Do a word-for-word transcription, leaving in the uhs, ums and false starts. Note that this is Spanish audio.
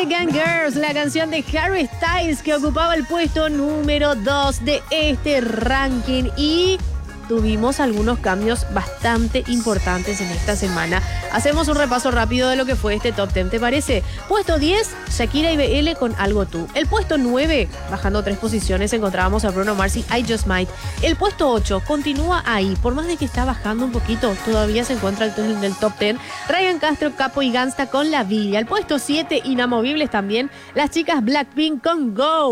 American Girls, la canción de Harry Styles que ocupaba el puesto número dos de este ranking y tuvimos algunos cambios bastante importantes en esta semana. Hacemos un repaso rápido de lo que fue este top diez, ¿te parece? Puesto diez, Shakira y B L con Algo Tú. El puesto nueve, bajando tres posiciones, encontrábamos a Bruno Mars y I Just Might. El puesto ocho, continúa ahí, por más de que está bajando un poquito, todavía se encuentra en el top diez. Ryan Castro, Capo y Gangsta con La Villa. El puesto siete, inamovibles también, las chicas Blackpink con Go.